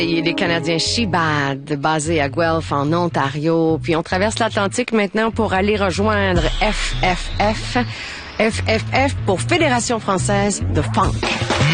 Il y a des Canadiens She-Bad, basés à Guelph, en Ontario. Puis on traverse l'Atlantique maintenant pour aller rejoindre FFF. FFF pour Fédération française de funk.